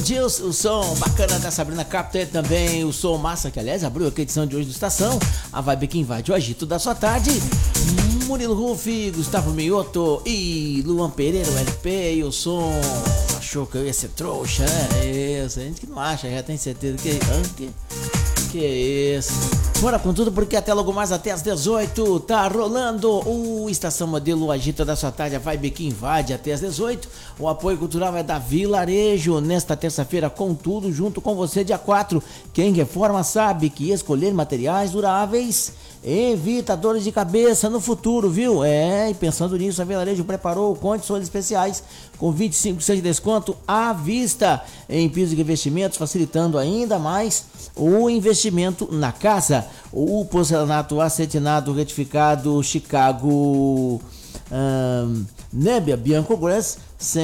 Gilson, o som bacana da Sabrina Carpenter também, o som massa que aliás abriu a edição de hoje do Estação, a vibe que invade o agito da sua tarde. Murilo Rufi, Gustavo Mioto e Luan Pereira, o LP, e o som. Achou que eu ia ser trouxa, né? Isso, a gente que não acha, já tem certeza que é isso. Bora com tudo porque até logo mais, até às 18 tá rolando o Estação Modelo Agita da sua tarde, a vibe que invade até às 18. O apoio cultural é da Vilarejo nesta terça-feira com tudo junto com você dia 4. Quem reforma sabe que escolher materiais duráveis evita dores de cabeça no futuro, viu? E pensando nisso, a Vilarejo preparou condições especiais com 25% de desconto à vista em pisos e revestimentos, facilitando ainda mais o investimento na casa. O porcelanato acetinado retificado Chicago Nebia Bianco Glass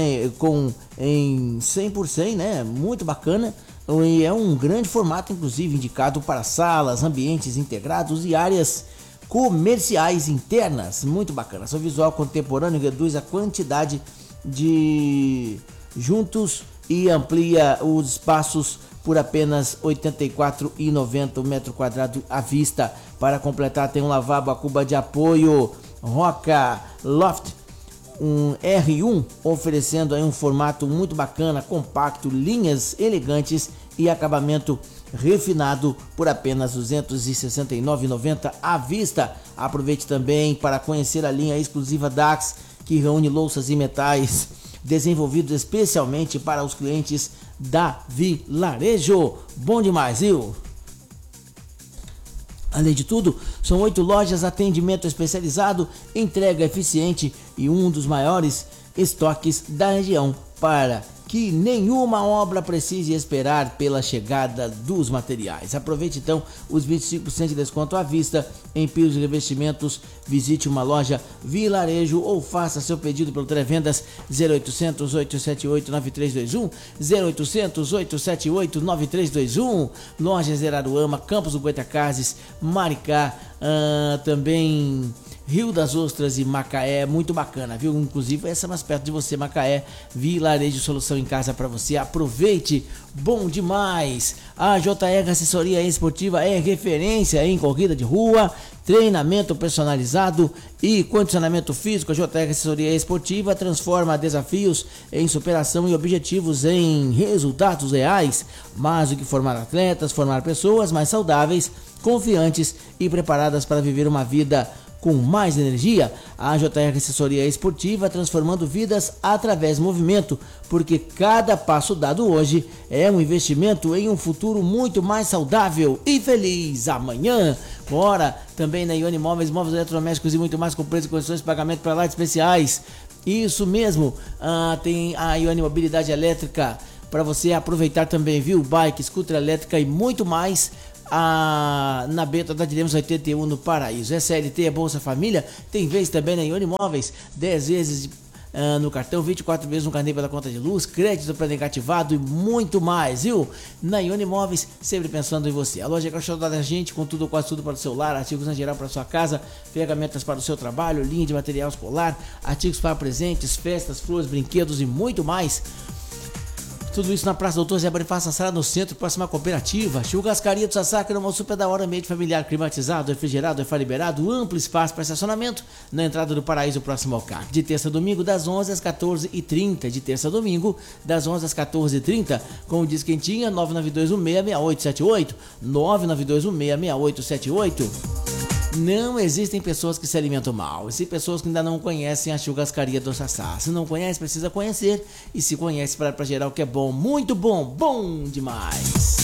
em 100%, né? Muito bacana. E é um grande formato, inclusive, indicado para salas, ambientes integrados e áreas comerciais internas. Muito bacana. Seu visual contemporâneo reduz a quantidade de juntos e amplia os espaços por apenas R$ 84,90 metro quadrado à vista. Para completar, tem um lavabo a cuba de apoio Roca Loft, um R1, oferecendo aí um formato muito bacana, compacto, linhas elegantes e acabamento refinado por apenas R$ 269,90 à vista. Aproveite também para conhecer a linha exclusiva Dax, que reúne louças e metais desenvolvidos especialmente para os clientes da Vilarejo. Bom demais, viu? Além de tudo, são 8 lojas, atendimento especializado, entrega eficiente e um dos maiores estoques da região para que nenhuma obra precise esperar pela chegada dos materiais. Aproveite então os 25% de desconto à vista em pisos e revestimentos. Visite uma loja Vilarejo ou faça seu pedido pelo Televendas 0800 878 9321, 0800 878 9321. Lojas Araruama, Campos do Goitacazes, Maricá, também Rio das Ostras e Macaé, muito bacana, viu? Inclusive essa é mais perto de você, Macaé. Vilarejo, solução em casa para você. Aproveite, bom demais. A JR Assessoria Esportiva é referência em corrida de rua, treinamento personalizado e condicionamento físico. A JR Assessoria Esportiva transforma desafios em superação e objetivos em resultados reais. Mais do que formar atletas, formar pessoas mais saudáveis, confiantes e preparadas para viver uma vida com mais energia. A JR Assessoria Esportiva transformando vidas através do movimento, porque cada passo dado hoje é um investimento em um futuro muito mais saudável e feliz amanhã. Bora também na Ione Móveis, móveis eletrodomésticos e muito mais com preço e condições de pagamento para lá de especiais. Isso mesmo, tem a Ione Mobilidade Elétrica para você aproveitar também, viu? Bike, scooter elétrica e muito mais. Na Beta da Diremos 81 no Paraíso. SLT, é Bolsa Família, tem vez também na Ione Móveis, 10 vezes no cartão, 24 vezes no carnê pela conta de luz, crédito para negativado e muito mais, viu? Na Ione Móveis, sempre pensando em você. A loja é da gente, com tudo, quase tudo para o celular, artigos em geral para sua casa, ferramentas para o seu trabalho, linha de material escolar, artigos para presentes, festas, flores, brinquedos e muito mais. Tudo isso na Praça Doutor Zé Bonifácio Sassara, no centro, próxima à cooperativa. Churrascaria do Sassá, que é uma super da hora, ambiente familiar, climatizado, refrigerado, Wi-Fi liberado, amplo espaço para estacionamento na entrada do Paraíso, próximo ao CAC. De terça a domingo, das 11 às 14h30. De terça a domingo, das 11 às 14h30. Com o Disquentinha, 992166878. 992166878. Não existem pessoas que se alimentam mal, existem pessoas que ainda não conhecem a Churrascaria do Sassá. Se não conhece, precisa conhecer, e se conhece, para gerar o que é bom, muito bom, bom demais.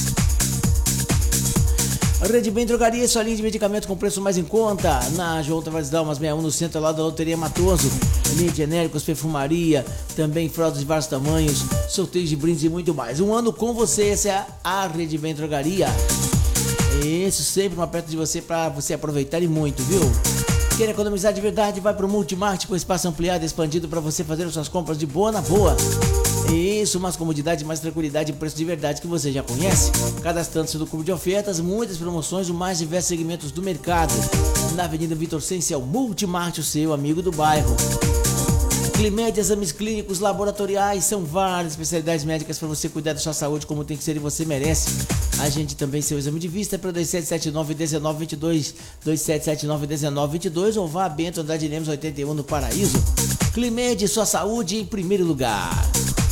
Rede Bem Drogaria, sua linha de medicamentos com preço mais em conta, na João Tavares Dalmas 61, no centro lá da Loteria Matoso. Linha de genéricos, perfumaria, também fraldas de vários tamanhos, sorteios de brindes e muito mais. Um ano com você, essa é a Rede Bem Drogaria. Isso sempre uma perto de você para você aproveitar e muito, viu? Quer economizar de verdade? Vai pro Multimart com espaço ampliado e expandido para você fazer as suas compras de boa na boa. Isso, mais comodidade, mais tranquilidade e preço de verdade que você já conhece. Cadastrando-se no clube de ofertas, muitas promoções, os mais diversos segmentos do mercado. Na Avenida Vitor Sense, é o Multimart, o seu amigo do bairro. Climed, exames clínicos, laboratoriais, são várias especialidades médicas para você cuidar da sua saúde como tem que ser e você merece. A gente também seu exame de vista para 2779-1922, 2779-1922 ou vá a Bento Andrade Lemos 81 no Paraíso. Climed, sua saúde em primeiro lugar.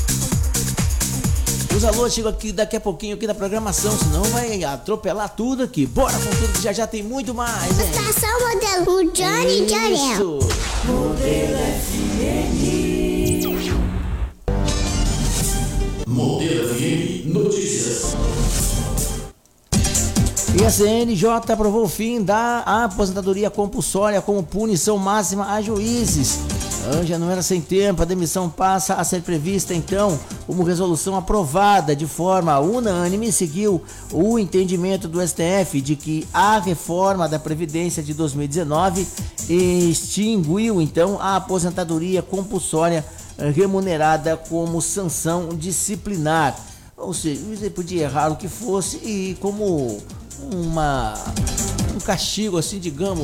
Os alôs chegam aqui daqui a pouquinho aqui na programação, senão vai atropelar tudo aqui. Bora com tudo que já tem muito mais, hein? Estação Modelo Johnny Johnny. Isso. Modelo FM. Modelo FM Notícias. E a CNJ aprovou o fim da aposentadoria compulsória como punição máxima a juízes. Já não era sem tempo, a demissão passa a ser prevista então como resolução aprovada de forma unânime. Seguiu o entendimento do STF de que a reforma da Previdência de 2019 extinguiu então a aposentadoria compulsória remunerada como sanção disciplinar. Ou seja, você podia errar o que fosse e como um castigo assim, digamos,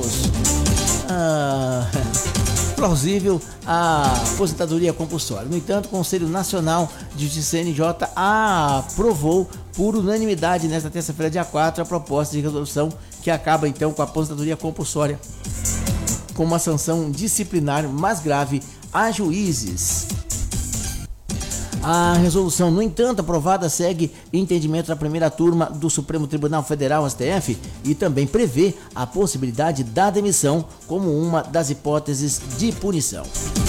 plausível a aposentadoria compulsória. No entanto, o Conselho Nacional de Justiça CNJ aprovou por unanimidade nesta terça-feira, dia 4, a proposta de resolução que acaba então com a aposentadoria compulsória como uma sanção disciplinar mais grave a juízes. A resolução, no entanto, aprovada segue entendimento da primeira turma do Supremo Tribunal Federal, STF, e também prevê a possibilidade da demissão como uma das hipóteses de punição.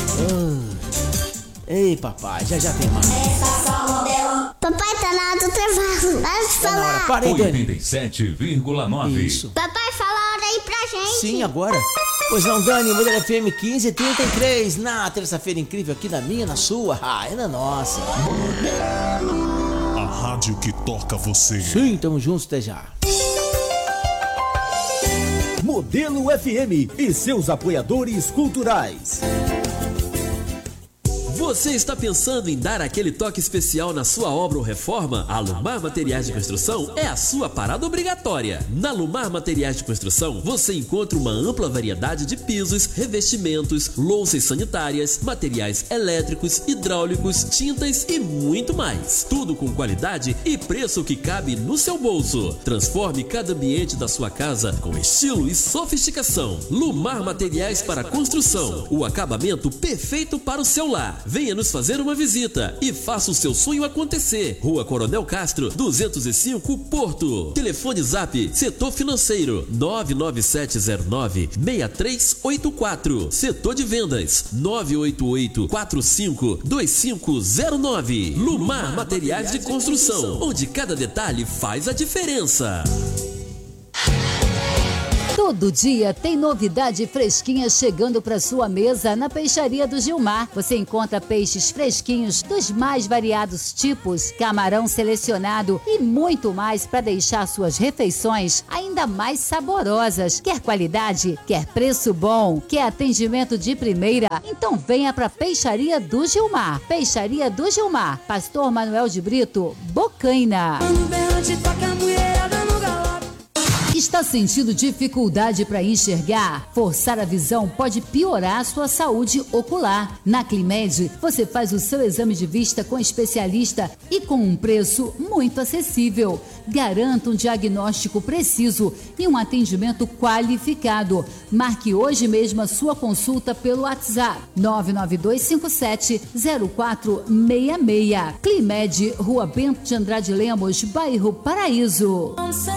Ei, papai, já tem mais. Papai tá na hora do trabalho. Vai falar. Parei, Dani. 87,9. Isso. Papai, fala a hora aí pra gente. Sim, agora. Pois não, Dani, Modelo FM 1533, na terça-feira incrível aqui na minha, na sua, é na nossa. A rádio que toca você. Sim, tamo juntos até já. Modelo FM e seus apoiadores culturais. Você está pensando em dar aquele toque especial na sua obra ou reforma? A Lumar Materiais de Construção é a sua parada obrigatória. Na Lumar Materiais de Construção, você encontra uma ampla variedade de pisos, revestimentos, louças sanitárias, materiais elétricos, hidráulicos, tintas e muito mais. Tudo com qualidade e preço que cabe no seu bolso. Transforme cada ambiente da sua casa com estilo e sofisticação. Lumar Materiais para Construção, o acabamento perfeito para o seu lar. Venha nos fazer uma visita e faça o seu sonho acontecer. Rua Coronel Castro, 205, Porto. Telefone Zap, Setor Financeiro, 99709-6384. Setor de Vendas, 988-45-2509. Lumar Materiais de Construção, onde cada detalhe faz a diferença. Todo dia tem novidade fresquinha chegando para sua mesa na Peixaria do Gilmar. Você encontra peixes fresquinhos dos mais variados tipos, camarão selecionado e muito mais para deixar suas refeições ainda mais saborosas. Quer qualidade? Quer preço bom? Quer atendimento de primeira? Então venha para Peixaria do Gilmar. Peixaria do Gilmar, Pastor Manuel de Brito, Bocaina. Está sentindo dificuldade para enxergar? Forçar a visão pode piorar a sua saúde ocular. Na Climed, você faz o seu exame de vista com especialista e com um preço muito acessível. Garanta um diagnóstico preciso e um atendimento qualificado. Marque hoje mesmo a sua consulta pelo WhatsApp 99257-0466. Climed, Rua Bento de Andrade Lemos, bairro Paraíso.